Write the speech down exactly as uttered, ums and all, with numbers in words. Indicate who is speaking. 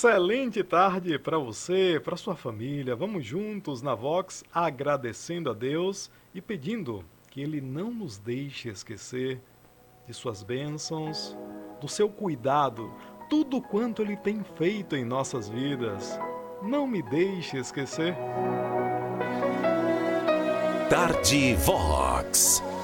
Speaker 1: excelente tarde para você, para sua família. Vamos juntos na Vox, agradecendo a Deus e pedindo que Ele não nos deixe esquecer de suas bênçãos, do seu cuidado, tudo quanto Ele tem feito em nossas vidas. Não me deixe esquecer.
Speaker 2: Tarde Vox.